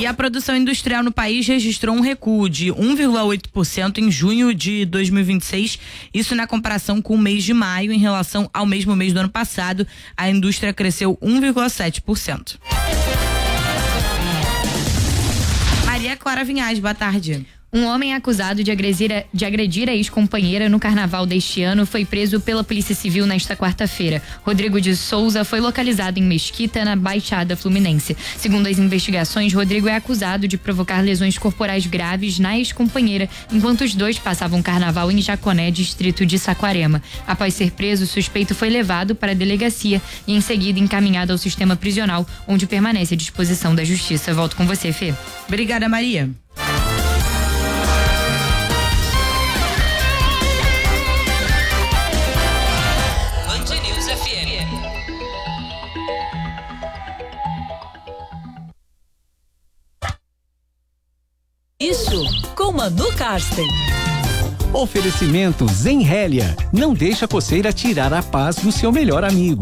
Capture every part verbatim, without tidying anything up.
E a produção industrial no país registrou um recuo de um vírgula oito por cento em junho de dois mil e vinte e seis, isso na comparação com o mês de maio. Em relação ao mesmo mês do ano passado, a indústria cresceu um vírgula sete por cento. Maria Clara Vinhais, boa tarde. Um homem acusado de agredir a, de agredir a ex-companheira no carnaval deste ano foi preso pela Polícia Civil nesta quarta-feira. Rodrigo de Souza foi localizado em Mesquita, na Baixada Fluminense. Segundo as investigações, Rodrigo é acusado de provocar lesões corporais graves na ex-companheira, enquanto os dois passavam carnaval em Jaconé, distrito de Saquarema. Após ser preso, o suspeito foi levado para a delegacia e em seguida encaminhado ao sistema prisional, onde permanece à disposição da justiça. Volto com você, Fê. Obrigada, Maria. Isso com Manu Karsten. Oferecimento Zenrélia. Não deixa a coceira tirar a paz do seu melhor amigo.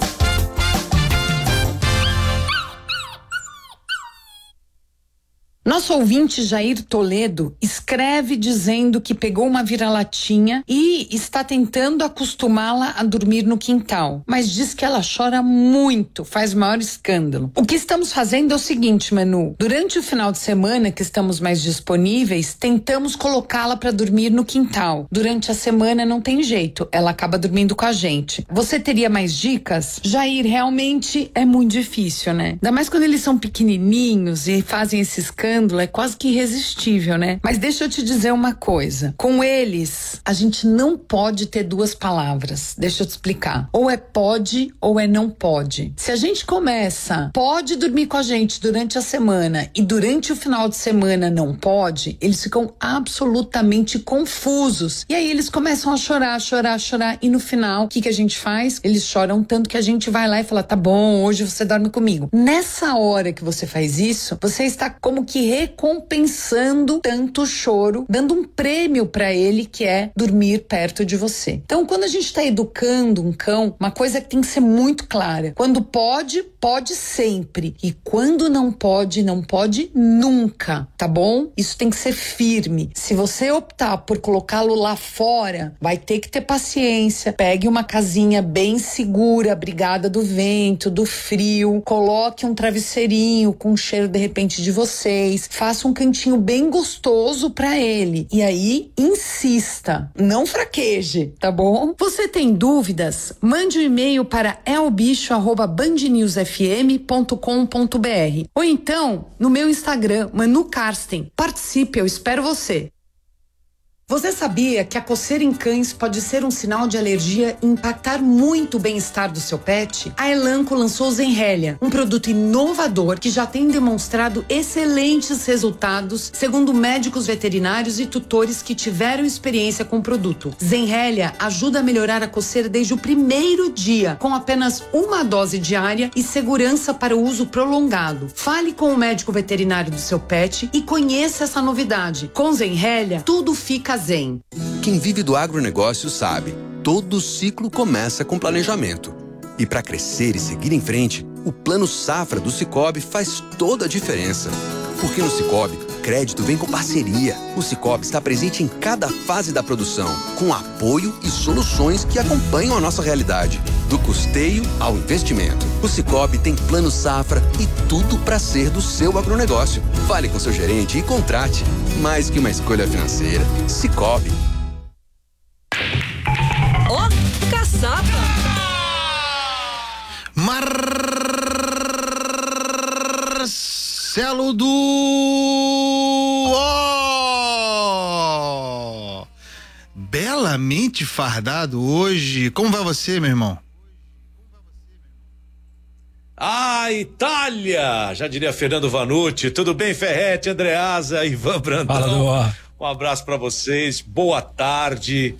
Nosso ouvinte Jair Toledo escreve dizendo que pegou uma vira-latinha e está tentando acostumá-la a dormir no quintal, mas diz que ela chora muito, faz maior escândalo. O que estamos fazendo é o seguinte, Manu, durante o final de semana que estamos mais disponíveis, tentamos colocá-la para dormir no quintal. Durante a semana não tem jeito, ela acaba dormindo com a gente. Você teria mais dicas? Jair, realmente é muito difícil, né? Ainda mais quando eles são pequenininhos e fazem esse escândalo, é quase que irresistível, né? Mas deixa eu te dizer uma coisa. Com eles, a gente não pode ter duas palavras. Deixa eu te explicar. Ou é pode ou é não pode. Se a gente começa, pode dormir com a gente durante a semana e durante o final de semana não pode, eles ficam absolutamente confusos. E aí eles começam a chorar, chorar, chorar. E no final, o que que a gente faz? Eles choram tanto que a gente vai lá e fala, tá bom, hoje você dorme comigo. Nessa hora que você faz isso, você está como que recompensando tanto choro, dando um prêmio pra ele, que é dormir perto de você. Então, quando a gente tá educando um cão, uma coisa que tem que ser muito clara: quando pode, pode sempre, e quando não pode, não pode nunca, tá bom? Isso tem que ser firme. Se você optar por colocá-lo lá fora, vai ter que ter paciência. Pegue uma casinha bem segura, abrigada do vento, do frio, coloque um travesseirinho com cheiro de repente de vocês, faça um cantinho bem gostoso pra ele. E aí, insista, não fraqueje, tá bom? Você tem dúvidas? Mande um e-mail para elbicho arroba bandnewsfm ponto com ponto br ou então no meu Instagram, Manu Karsten. Participe, eu espero você. Você sabia que a coceira em cães pode ser um sinal de alergia e impactar muito o bem-estar do seu pet? A Elanco lançou Zenrélia, um produto inovador que já tem demonstrado excelentes resultados, segundo médicos veterinários e tutores que tiveram experiência com o produto. Zenrélia ajuda a melhorar a coceira desde o primeiro dia, com apenas uma dose diária e segurança para o uso prolongado. Fale com o médico veterinário do seu pet e conheça essa novidade. Com Zenrélia, tudo fica zen. Quem vive do agronegócio sabe, todo ciclo começa com planejamento. E para crescer e seguir em frente, o Plano Safra do Sicoob faz toda a diferença. Porque no Sicoob, crédito vem com parceria. O Sicoob está presente em cada fase da produção, com apoio e soluções que acompanham a nossa realidade. Do custeio ao investimento. O Sicoob tem Plano Safra e tudo para ser do seu agronegócio. Fale com seu gerente e contrate. Mais que uma escolha financeira. Sicoob. Ó, oh, caçapa! Marcelo do oh! Belamente fardado hoje. Como vai você, meu irmão? Ah, Itália! Já diria Fernando Vanucci. Tudo bem, Ferretti, Andreasa, Ivan Brandão? Fala, um abraço pra vocês. Boa tarde.